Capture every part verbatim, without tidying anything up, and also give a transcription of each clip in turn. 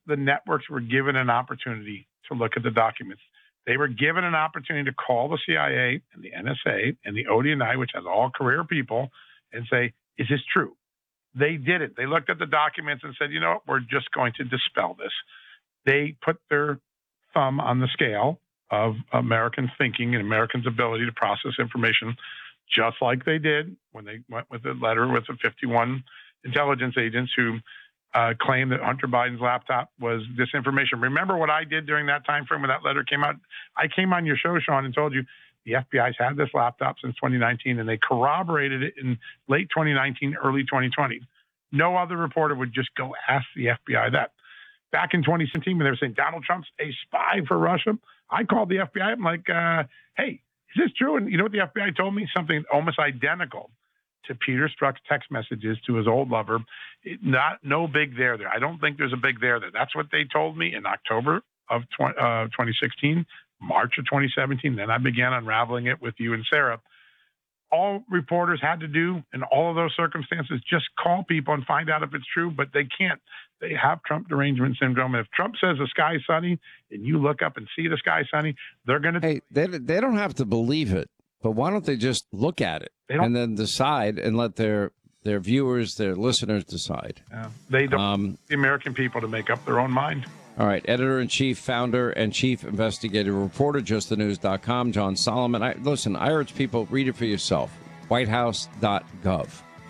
the networks were given an opportunity to look at the documents. They were given an opportunity to call the C I A and the N S A and the O D N I, which has all career people, and say, is this true? They did it. They looked at the documents and said, you know what, we're just going to dispel this. They put their thumb on the scale of American thinking and Americans' ability to process information, just like they did when they went with a letter with the fifty-one intelligence agents who uh, claimed that Hunter Biden's laptop was disinformation. Remember what I did during that time frame when that letter came out? I came on your show, Sean, and told you the F B I's had this laptop since twenty nineteen, and they corroborated it in late twenty nineteen, early twenty twenty. No other reporter would just go ask the F B I that. Back in twenty seventeen, when they were saying Donald Trump's a spy for Russia, I called the F B I. I'm like, uh, hey, is this true? And you know what the F B I told me? Something almost identical to Peter Strzok's text messages to his old lover. It, not no big there there. I don't think there's a big there there. That's what they told me in October of twenty sixteen, March of twenty seventeen. Then I began unraveling it with you and Sarah. All reporters had to do in all of those circumstances, just call people and find out if it's true, but they can't. They have Trump derangement syndrome. And if Trump says the sky's sunny and you look up and see the sky sunny, they're going to. Hey, they, they don't have to believe it, but why don't they just look at it and then decide and let their their viewers, their listeners decide? Yeah, they don't um, the American people to make up their own mind. All right. Editor-in-chief, founder, and chief investigative reporter, just the news dot com, John Solomon. I, listen, I urge people, read it for yourself. white house dot gov.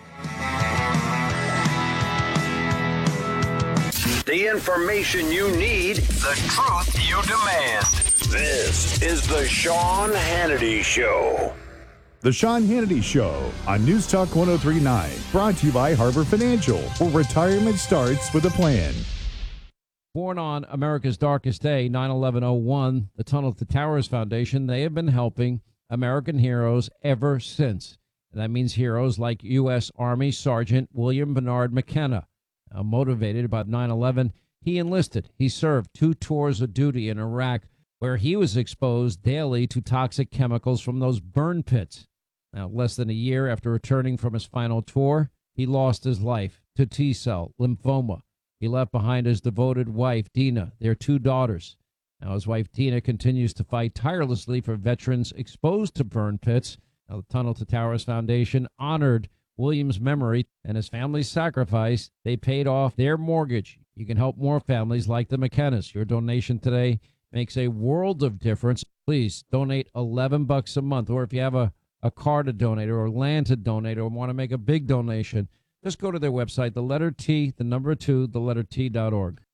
The information you need, the truth you demand. This is the Sean Hannity Show. The Sean Hannity Show on News Talk one oh three point nine. Brought to you by Harbor Financial, where retirement starts with a plan. Born on America's darkest day, nine eleven oh one, the Tunnel to Towers Foundation, they have been helping American heroes ever since. And that means heroes like U S. Army Sergeant William Bernard McKenna. Uh, motivated about nine eleven, he enlisted. He served two tours of duty in Iraq, where he was exposed daily to toxic chemicals from those burn pits. Now, less than a year after returning from his final tour, he lost his life to T-cell lymphoma. He left behind his devoted wife, Dina, their two daughters. Now, his wife, Dina, continues to fight tirelessly for veterans exposed to burn pits. Now, the Tunnel to Towers Foundation honored William's memory and his family's sacrifice. They paid off their mortgage. You can help more families like the McKennas. Your donation today makes a world of difference. Please donate eleven bucks a month, or if you have a, a car to donate or land to donate or want to make a big donation, just go to their website, the letter T, the number two, the letter T dot org.